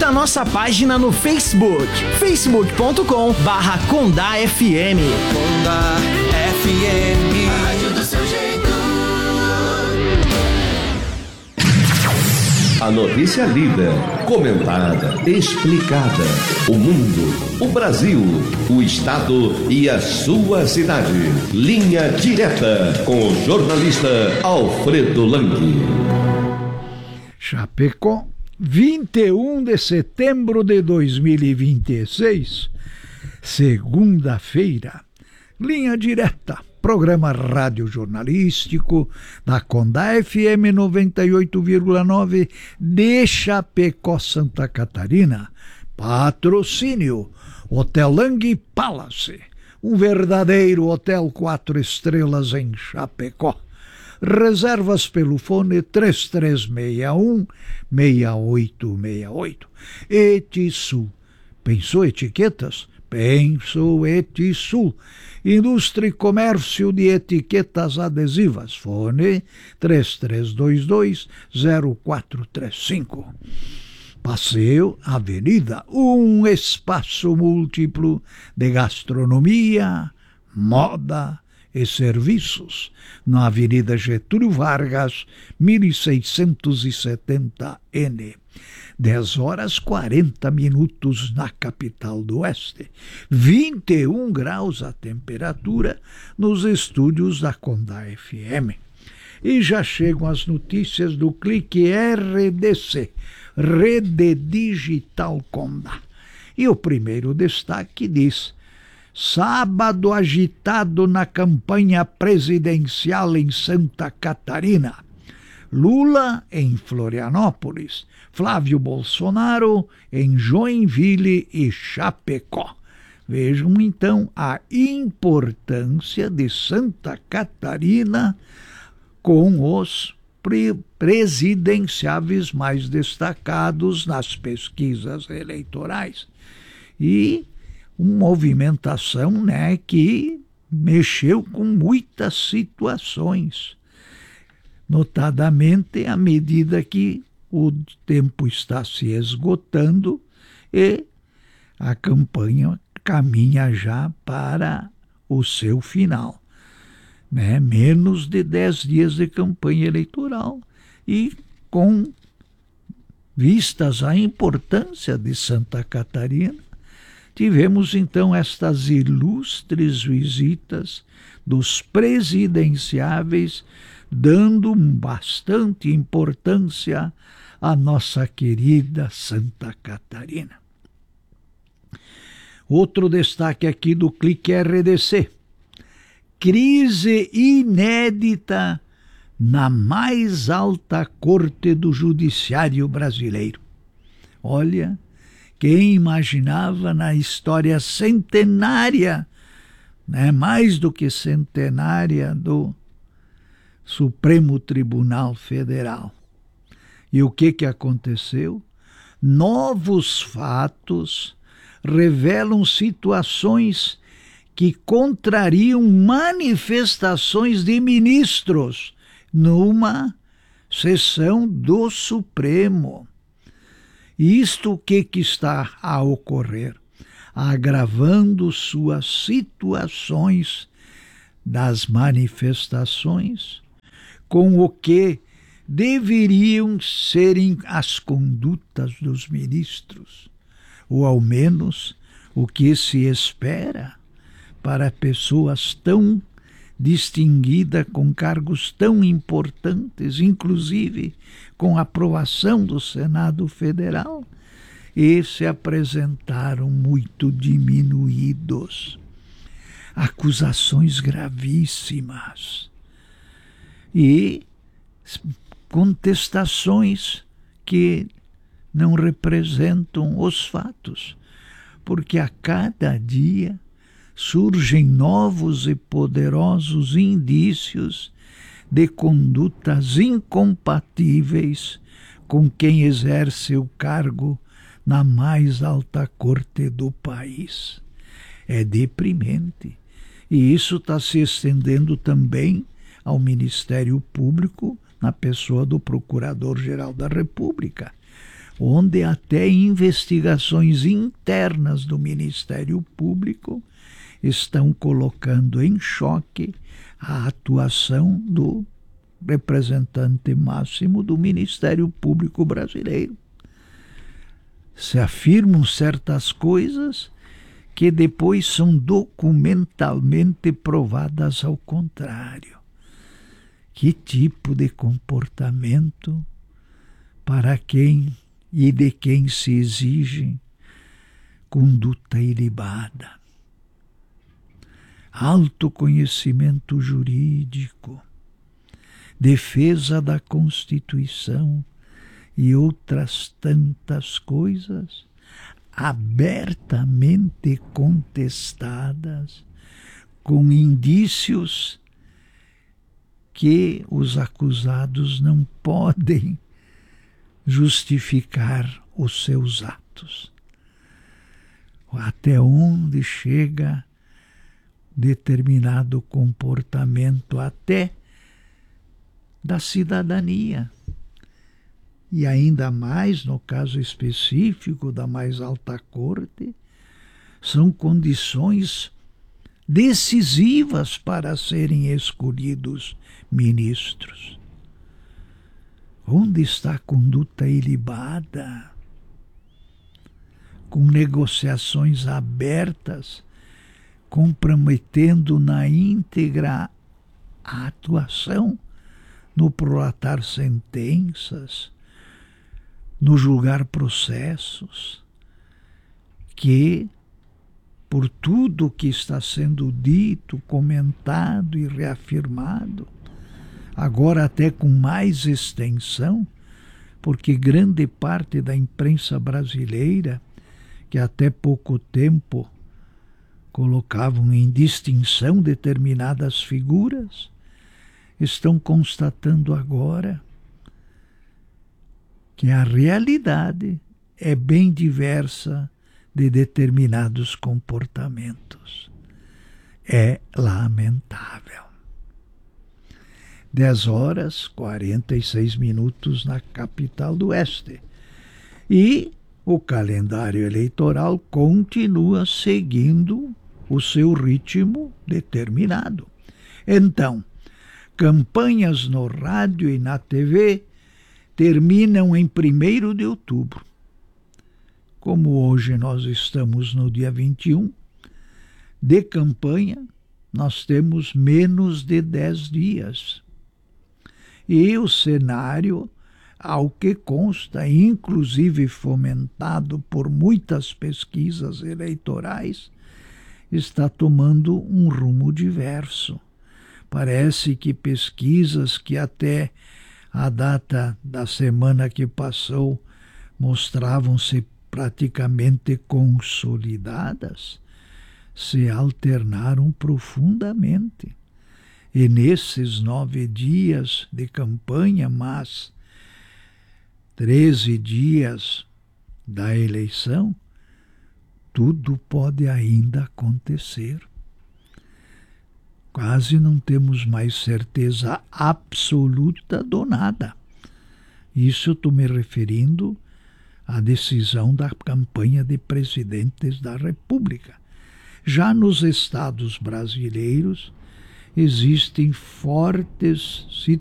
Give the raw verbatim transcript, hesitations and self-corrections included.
Curta a nossa página no Facebook, facebook ponto com barra Condá F M. Condá F M, a rádio do seu jeito. A notícia lida, comentada, explicada. O mundo, o Brasil, o estado e a sua cidade. Linha Direta com o jornalista Alfredo Lang. Chapecó, vinte e um de setembro de dois mil e vinte e seis, segunda-feira. Linha Direta, programa radiojornalístico da Condá F M noventa e oito vírgula nove de Chapecó, Santa Catarina. Patrocínio Hotel Lang Palace, um verdadeiro hotel quatro estrelas em Chapecó. Reservas pelo fone três três seis um, seis oito seis oito. Etisul. Pensou etiquetas? Pensou Etisul. Indústria e Comércio de Etiquetas Adesivas. Fone três três dois dois, zero quatro três cinco. Passeio Avenida, um espaço múltiplo de gastronomia, moda e serviços, na Avenida Getúlio Vargas, mil seiscentos e setenta N. dez horas quarenta minutos na capital do Oeste. vinte e um graus a temperatura nos estúdios da Condá F M. E já chegam as notícias do Clique R D C, Rede Digital Condá. E o primeiro destaque diz: sábado agitado na campanha presidencial em Santa Catarina. Lula em Florianópolis, Flávio Bolsonaro em Joinville e Chapecó. Vejam então a importância de Santa Catarina com os pre- presidenciáveis mais destacados nas pesquisas eleitorais. E uma movimentação, né, que mexeu com muitas situações, notadamente à medida que o tempo está se esgotando e a campanha caminha já para o seu final, né? Menos de dez dias de campanha eleitoral e com vistas à importância de Santa Catarina, tivemos então estas ilustres visitas dos presidenciáveis, dando bastante importância à nossa querida Santa Catarina. Outro destaque aqui do Clique R D C. Crise inédita na mais alta corte do judiciário brasileiro. Olha, quem imaginava na história centenária, né, mais do que centenária, do Supremo Tribunal Federal. E o que que aconteceu? Novos fatos revelam situações que contrariam manifestações de ministros numa sessão do Supremo. Isto o que que está a ocorrer? Agravando suas situações das manifestações com o que deveriam serem as condutas dos ministros, ou ao menos o que se espera para pessoas tão distinguidas, com cargos tão importantes, inclusive com aprovação do Senado Federal, e se apresentaram muito diminuídos. Acusações gravíssimas e contestações que não representam os fatos, porque a cada dia surgem novos e poderosos indícios de condutas incompatíveis com quem exerce o cargo na mais alta corte do país. É deprimente. E isso está se estendendo também ao Ministério Público, na pessoa do Procurador-Geral da República. onde até investigações internas do Ministério Público estão colocando em choque a atuação do representante máximo do Ministério Público brasileiro. Se afirmam certas coisas que depois são documentalmente provadas ao contrário. Que tipo de comportamento para quem e de quem se exige conduta ilibada? Alto conhecimento jurídico, defesa da Constituição e outras tantas coisas abertamente contestadas, com indícios que os acusados não podem justificar os seus atos. Até onde chega determinado comportamento até da cidadania. E ainda mais, no caso específico da mais alta corte, são condições decisivas para serem escolhidos ministros. Onde está a conduta ilibada? Com negociações abertas, comprometendo na íntegra a atuação no prolatar sentenças, no julgar processos, que, por tudo que está sendo dito, comentado e reafirmado, agora até com mais extensão, porque grande parte da imprensa brasileira, que até pouco tempo colocavam em distinção determinadas figuras, estão constatando agora que a realidade é bem diversa de determinados comportamentos. É lamentável. dez horas, quarenta e seis minutos na capital do Oeste. E o calendário eleitoral continua seguindo o seu ritmo determinado. Então, campanhas no rádio e na T V terminam em primeiro de outubro. Como hoje nós estamos no dia vinte e um, de campanha nós temos menos de dez dias. E o cenário, ao que consta, inclusive fomentado por muitas pesquisas eleitorais, está tomando um rumo diverso. Parece que pesquisas que até a data da semana que passou mostravam-se praticamente consolidadas, se alternaram profundamente. E nesses nove dias de campanha, mas treze dias da eleição, tudo pode ainda acontecer. Quase não temos mais certeza absoluta do nada. Isso eu estou me referindo à decisão da campanha de presidentes da República. Já nos estados brasileiros existem fortes situações